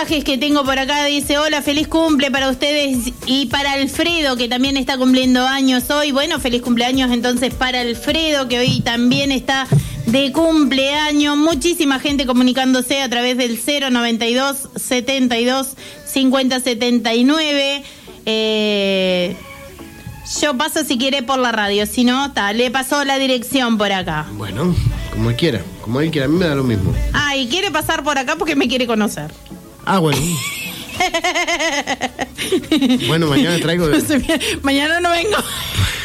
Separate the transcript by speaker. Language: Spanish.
Speaker 1: mensajes que tengo por acá. Dice, hola, feliz cumple para ustedes y para Alfredo, que también está cumpliendo años hoy. Bueno, feliz cumpleaños entonces para Alfredo, que hoy también está de cumpleaños. Muchísima gente comunicándose a través del 092 72 50 79. Yo paso si quiere por la radio, si no, le pasó la dirección por acá.
Speaker 2: Bueno, como él quiera, a mí me da lo mismo.
Speaker 1: Y quiere pasar por acá porque me quiere conocer.
Speaker 2: Bueno. Bueno, mañana traigo...
Speaker 1: Mañana no vengo.